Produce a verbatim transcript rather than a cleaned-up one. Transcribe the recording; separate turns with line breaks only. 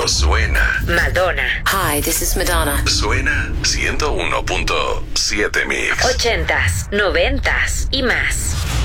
cuando suena.
Madonna.
Hi, this is Madonna.
Suena ciento uno punto siete Mix.
Ochentas, noventas y más.